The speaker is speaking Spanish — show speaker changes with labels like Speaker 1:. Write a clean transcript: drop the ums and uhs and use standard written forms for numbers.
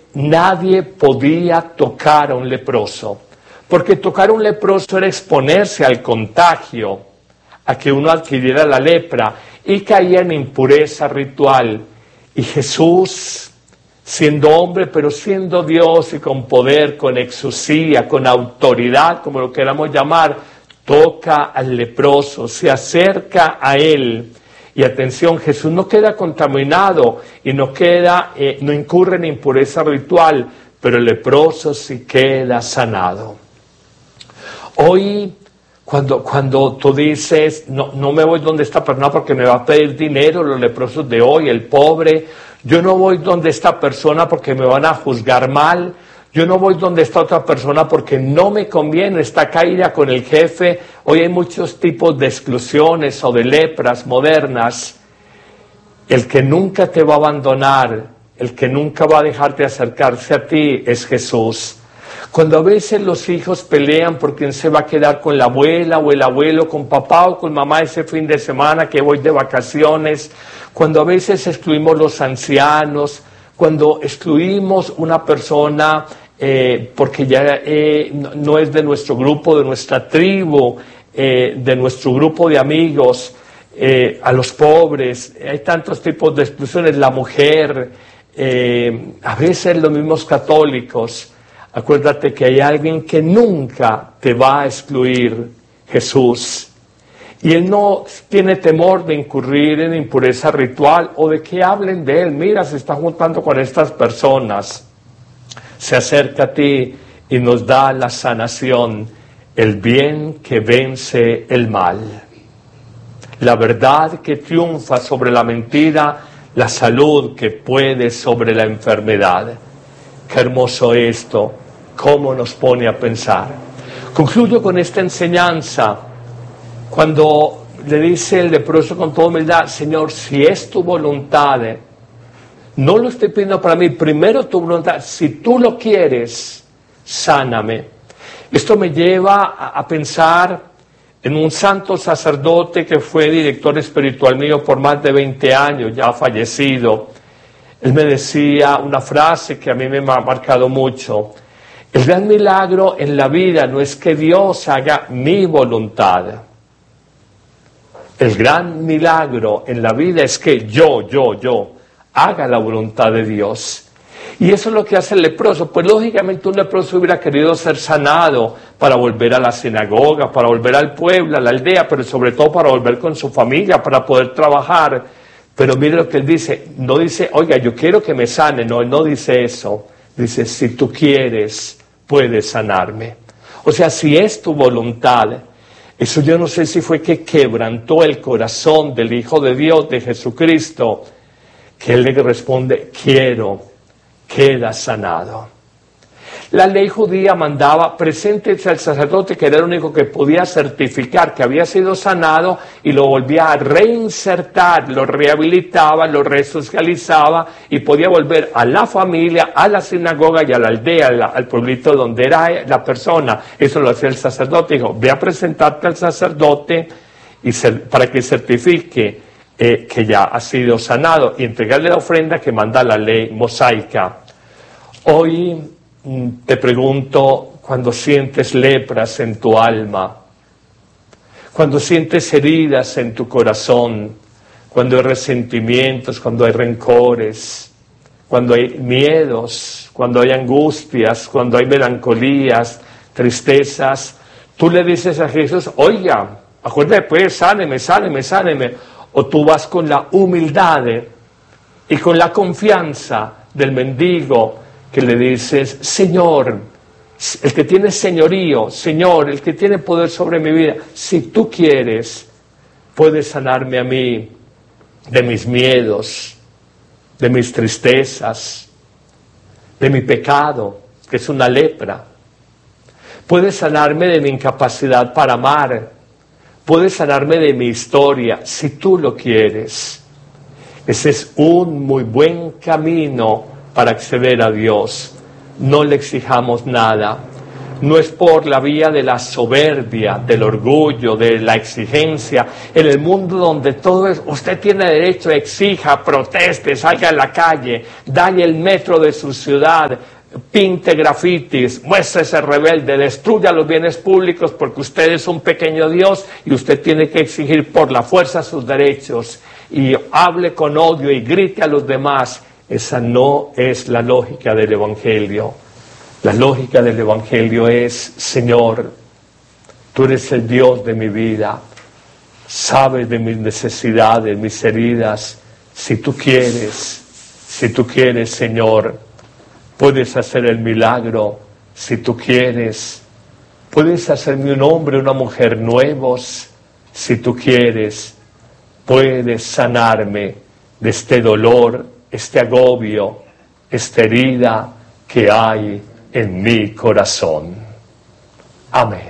Speaker 1: nadie podía tocar a un leproso, porque tocar a un leproso era exponerse al contagio, a que uno adquiriera la lepra, y caía en impureza ritual. Y Jesús, siendo hombre, pero siendo Dios y con poder, con exusía, con autoridad, como lo queramos llamar, toca al leproso, se acerca a él. Y atención, Jesús no queda contaminado y no incurre en impureza ritual, pero el leproso sí queda sanado. Hoy, cuando tú dices, no me voy donde esta persona porque me va a pedir dinero, los leprosos de hoy, el pobre, yo no voy donde esta persona porque me van a juzgar mal, yo no voy donde esta otra persona porque no me conviene, está caída con el jefe. Hoy hay muchos tipos de exclusiones o de lepras modernas. El que nunca te va a abandonar, el que nunca va a dejarte acercarse a ti es Jesús. Cuando a veces los hijos pelean por quién se va a quedar con la abuela o el abuelo, con papá o con mamá ese fin de semana que voy de vacaciones, cuando a veces excluimos los ancianos, cuando excluimos una persona porque ya no es de nuestro grupo, de nuestra tribu, de nuestro grupo de amigos, a los pobres, hay tantos tipos de exclusiones, la mujer, a veces los mismos católicos. Acuérdate que hay alguien que nunca te va a excluir, Jesús. Y Él no tiene temor de incurrir en impureza ritual o de que hablen de Él. Mira, se está juntando con estas personas. Se acerca a ti y nos da la sanación, el bien que vence el mal. La verdad que triunfa sobre la mentira, la salud que puede sobre la enfermedad. Qué hermoso esto, cómo nos pone a pensar. Concluyo con esta enseñanza. Cuando le dice el leproso con toda humildad, Señor, si es tu voluntad, no lo estoy pidiendo para mí, primero tu voluntad, si tú lo quieres, sáname. Esto me lleva a pensar en un santo sacerdote que fue director espiritual mío por más de 20 años, ya fallecido. Él me decía una frase que a mí me ha marcado mucho. El gran milagro en la vida no es que Dios haga mi voluntad. El gran milagro en la vida es que yo haga la voluntad de Dios. Y eso es lo que hace el leproso. Pues lógicamente un leproso hubiera querido ser sanado para volver a la sinagoga, para volver al pueblo, a la aldea, pero sobre todo para volver con su familia, para poder trabajar. Pero mire lo que él dice, no dice, oiga, yo quiero que me sane, no, él no dice eso. Dice, si tú quieres, puedes sanarme. O sea, si es tu voluntad. Eso yo no sé si fue que quebrantó el corazón del Hijo de Dios, de Jesucristo, que Él le responde, quiero, queda sanado. La ley judía mandaba, preséntese al sacerdote, que era el único que podía certificar que había sido sanado, y lo volvía a reinsertar, lo rehabilitaba, lo resocializaba, y podía volver a la familia, a la sinagoga y a la aldea, al pueblito donde era la persona. Eso lo hacía el sacerdote. Dijo, ve a presentarte al sacerdote para que certifique que ya ha sido sanado, y entregarle la ofrenda que manda la ley mosaica. Hoy te pregunto, cuando sientes lepras en tu alma, cuando sientes heridas en tu corazón, cuando hay resentimientos, cuando hay rencores, cuando hay miedos, cuando hay angustias, cuando hay melancolías, tristezas, tú le dices a Jesús, oiga, acuérdate pues, sáneme, o tú vas con la humildad y con la confianza del mendigo, que le dices, Señor, el que tiene señorío, Señor, el que tiene poder sobre mi vida, si tú quieres, puedes sanarme a mí de mis miedos, de mis tristezas, de mi pecado, que es una lepra. Puedes sanarme de mi incapacidad para amar, puedes sanarme de mi historia, si tú lo quieres. Ese es un muy buen camino para acceder a Dios. No le exijamos nada. no es por la vía de la soberbia, del orgullo, de la exigencia. En el mundo donde todo es, usted tiene derecho, exija, proteste, salga a la calle, dañe el metro de su ciudad, pinte grafitis, muéstrese rebelde, destruya los bienes públicos porque usted es un pequeño Dios y usted tiene que exigir por la fuerza sus derechos y hable con odio y grite a los demás. Esa no es la lógica del Evangelio. La lógica del Evangelio es: Señor, tú eres el Dios de mi vida, sabes de mis necesidades, mis heridas. Si tú quieres, Señor, puedes hacer el milagro. Si tú quieres, puedes hacerme un hombre, una mujer nuevos. Si tú quieres, puedes sanarme de este dolor, este agobio, esta herida que hay en mi corazón. Amén.